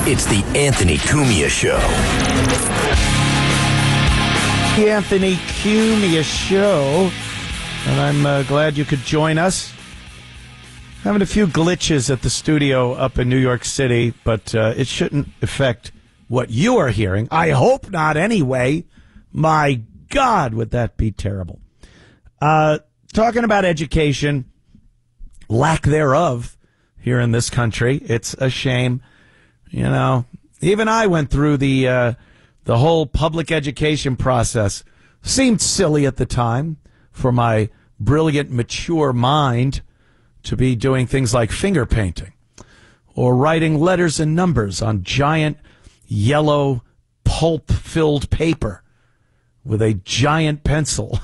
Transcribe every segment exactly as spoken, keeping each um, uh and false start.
It's the Anthony Cumia Show. The Anthony Cumia Show. And I'm uh, glad you could join us. Having a few glitches at the studio up in New York City, but uh, it shouldn't affect what you are hearing. I hope not anyway. My God, would that be terrible. Uh, talking about education, lack thereof here in this country. It's a shame. You know, even I went through the uh, the whole public education process. Seemed silly at the time for my brilliant, mature mind to be doing things like finger painting or writing letters and numbers on giant yellow pulp-filled paper with a giant pencil.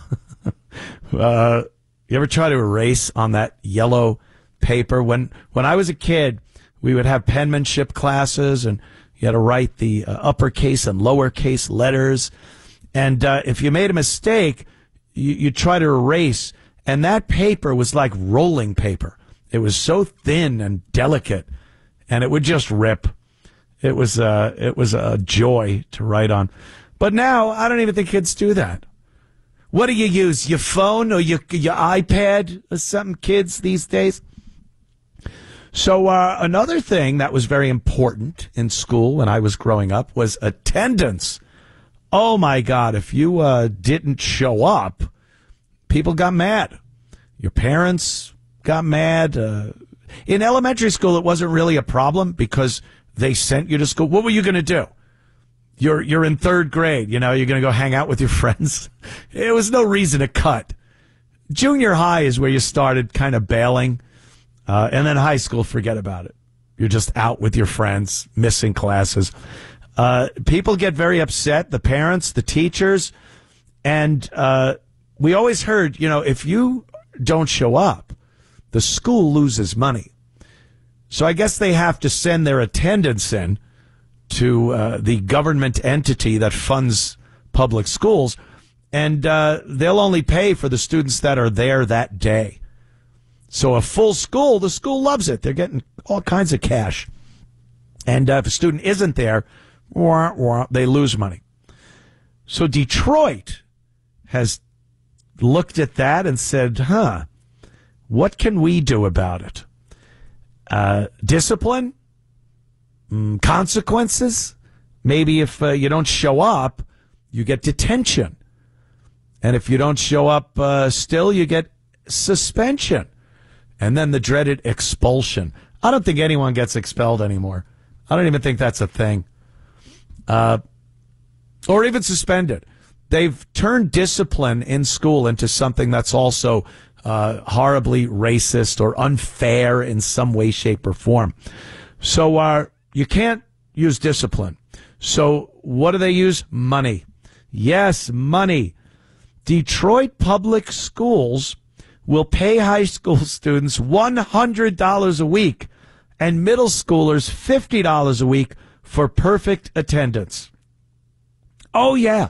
uh, you ever try to erase on that yellow paper? When when I was a kid, we would have penmanship classes, and you had to write the uh, uppercase and lowercase letters. And uh, if you made a mistake, you, you try to erase, and that paper was like rolling paper. It was so thin and delicate, and it would just rip. It was uh, it was a joy to write on. But now, I don't even think kids do that. What do you use, your phone or your, your iPad or something, kids, these days? So uh, another thing that was very important in school when I was growing up was attendance. Oh, my God, if you uh, didn't show up, people got mad. Your parents got mad. Uh, in elementary school, it wasn't really a problem because they sent you to school. What were you going to do? You're you're in third grade. You know, you're going to go hang out with your friends. It was no reason to cut. Junior high is where you started kind of bailing. Uh, and then high school, forget about it. You're just out with your friends, missing classes. Uh, people get very upset, the parents, the teachers. And uh, we always heard, you know, if you don't show up, the school loses money. So I guess they have to send their attendance in to uh, the government entity that funds public schools. And uh, they'll only pay for the students that are there that day. So a full school, the school loves it. They're getting all kinds of cash. And uh, if a student isn't there, wah, wah, they lose money. So Detroit has looked at that and said, huh, what can we do about it? Uh, discipline? Mm, consequences? Maybe if uh, you don't show up, you get detention. And if you don't show up uh, still, you get suspension. And then the dreaded expulsion. I don't think anyone gets expelled anymore. I don't even think that's a thing. Uh, or even suspended. They've turned discipline in school into something that's also uh, horribly racist or unfair in some way, shape, or form. So uh, you can't use discipline. So what do they use? Money. Yes, money. Detroit Public Schools will pay high school students one hundred dollars a week and middle schoolers fifty dollars a week for perfect attendance. Oh, yeah.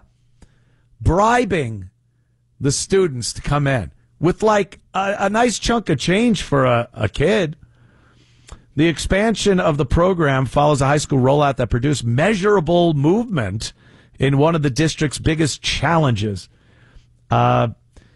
Bribing the students to come in with like a, a nice chunk of change for a, a kid. The expansion of the program follows a high school rollout that produced measurable movement in one of the district's biggest challenges. Uh,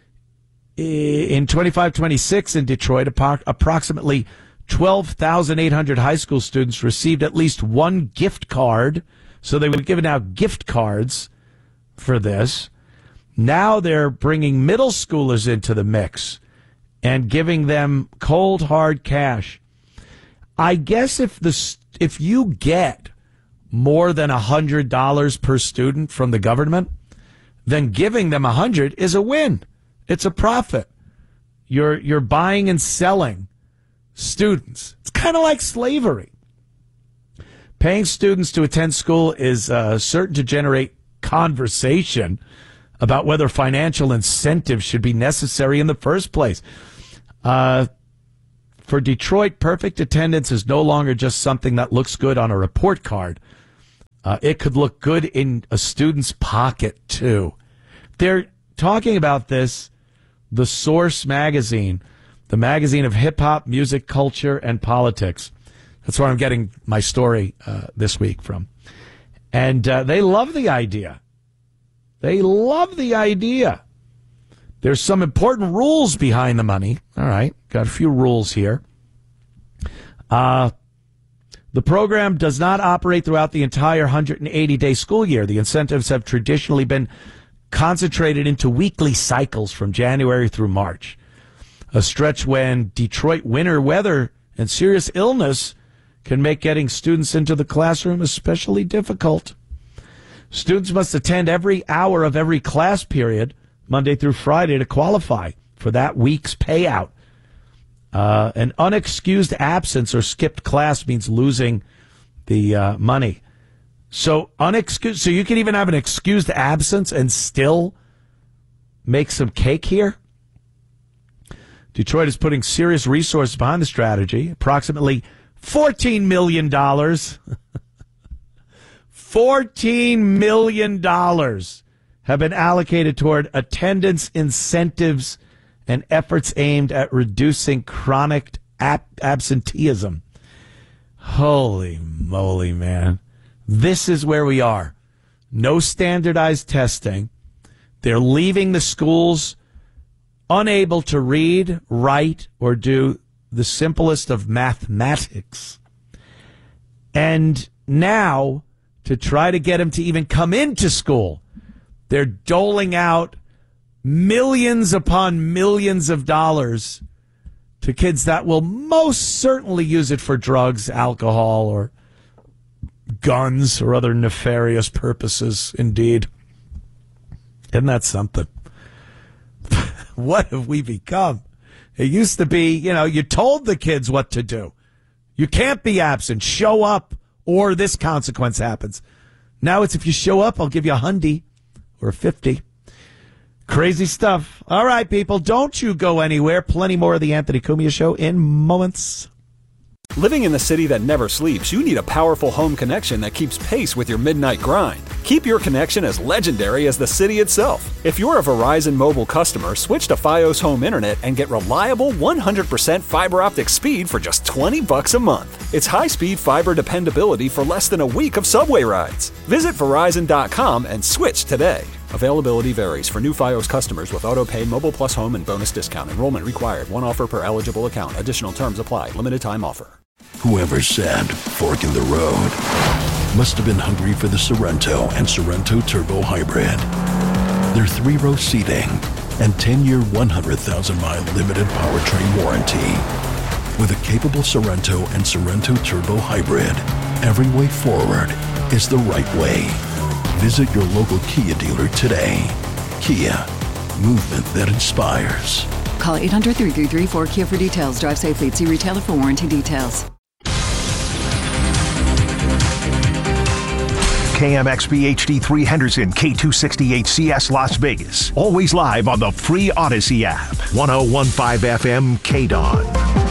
In twenty-five twenty-six in Detroit, approximately twelve thousand eight hundred high school students received at least one gift card. So they were giving out gift cards for this. Now they're bringing middle schoolers into the mix and giving them cold, hard cash. I guess if the if you get more than one hundred dollars per student from the government, then giving them one hundred dollars is a win. It's a profit. You're you're buying and selling students. It's kind of like slavery. Paying students to attend school is uh, certain to generate conversation about whether financial incentives should be necessary in the first place. Uh, for Detroit, perfect attendance is no longer just something that looks good on a report card. Uh, it could look good in a student's pocket, too. They're talking about this. The Source magazine, the magazine of hip-hop, music, culture, and politics, That's where I'm getting my story uh, this week from. And uh, they love the idea. They love the idea. There's some important rules behind the money. All right, got a few rules here. Uh, the program does not operate throughout the entire one hundred eighty day school year. The incentives have traditionally been concentrated into weekly cycles from January through March, a stretch when Detroit winter weather and serious illness can make getting students into the classroom especially difficult. Students must attend every hour of every class period, Monday through Friday, to qualify for that week's payout. Uh, an unexcused absence or skipped class means losing the uh, money. So unexcused, so you can even have an excused absence and still make some cake here? Detroit is putting serious resources behind the strategy, approximately fourteen million dollars. fourteen million dollars have been allocated toward attendance incentives and efforts aimed at reducing chronic ab- absenteeism. Holy moly, man. This is where we are. No standardized testing. They're leaving the schools unable to read, write, or do the simplest of mathematics. And now, to try to get them to even come into school, they're doling out millions upon millions of dollars to kids that will most certainly use it for drugs, alcohol, or guns, or other nefarious purposes, indeed. Isn't that something? What have we become? It used to be, you know, you told the kids what to do. You can't be absent. Show up, or this consequence happens. Now it's if you show up, I'll give you a hundy or a fifty. Crazy stuff. All right, people, don't you go anywhere. Plenty more of the Anthony Cumia Show in moments. Living in the city that never sleeps, you need a powerful home connection that keeps pace with your midnight grind. Keep your connection as legendary as the city itself. If you're a Verizon mobile customer, switch to Fios Home Internet and get reliable one hundred percent fiber optic speed for just twenty bucks a month. It's high-speed fiber dependability for less than a week of subway rides. Visit Verizon dot com and switch today. Availability varies for new Fios customers with auto-pay, Mobile Plus Home, and bonus discount. Enrollment required. One offer per eligible account. Additional terms apply. Limited time offer. Whoever said fork in the road must have been hungry for the Sorrento and Sorrento Turbo Hybrid. Their three-row seating and ten-year, one hundred thousand mile limited powertrain warranty. With a capable Sorrento and Sorrento Turbo Hybrid, every way forward is the right way. Visit your local Kia dealer today. Kia, movement that inspires. Call eight hundred, three three three, four Kia for details. Drive safely. See retailer for warranty details. K M X B H D three Henderson, K two sixty-eight C S Las Vegas. Always live on the free Odyssey app. ten fifteen F M K D O N.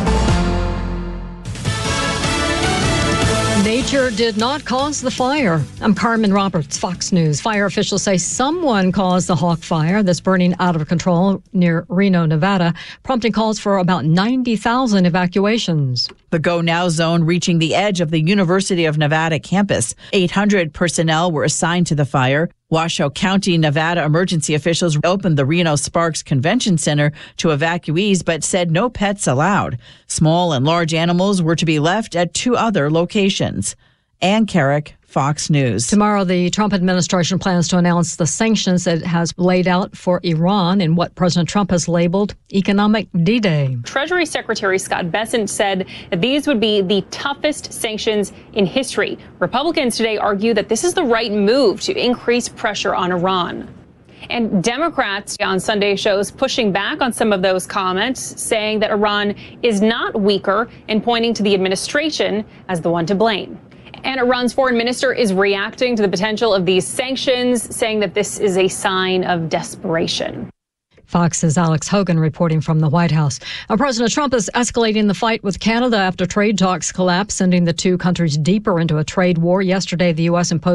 Nature did not cause the fire. I'm Carmen Roberts, Fox News. Fire officials say someone caused the Hawk Fire that's burning out of control near Reno, Nevada, prompting calls for about ninety thousand evacuations. The Go Now zone reaching the edge of the University of Nevada campus. eight hundred personnel were assigned to the fire. Washoe County, Nevada emergency officials opened the Reno Sparks Convention Center to evacuees, but said no pets allowed. Small and large animals were to be left at two other locations. Ann Carrick, Fox News. Tomorrow, the Trump administration plans to announce the sanctions it has laid out for Iran in what President Trump has labeled economic D-Day. Treasury Secretary Scott Bessent said that these would be the toughest sanctions in history. Republicans today argue that this is the right move to increase pressure on Iran. And Democrats on Sunday shows pushing back on some of those comments, saying that Iran is not weaker and pointing to the administration as the one to blame. And Iran's foreign minister is reacting to the potential of these sanctions, saying that this is a sign of desperation. Fox's Alex Hogan reporting from the White House. Now, President Trump is escalating the fight with Canada after trade talks collapsed, sending the two countries deeper into a trade war. Yesterday, the U S imposed